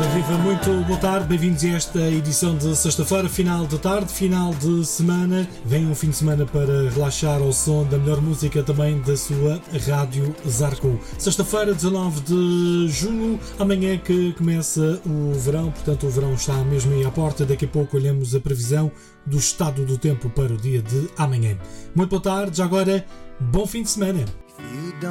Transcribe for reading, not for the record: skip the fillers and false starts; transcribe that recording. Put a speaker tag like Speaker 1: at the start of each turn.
Speaker 1: Viva, muito boa tarde, bem-vindos a esta edição de sexta-feira, final de tarde, final de semana. Vem um fim de semana para relaxar ao som da melhor música também da sua Rádio Zarco. Sexta-feira, 19 de junho, amanhã que começa o verão, portanto o verão está mesmo aí à porta. Daqui a pouco olhamos a previsão do estado do tempo para o dia de amanhã. Muito boa tarde, já agora, bom fim de semana.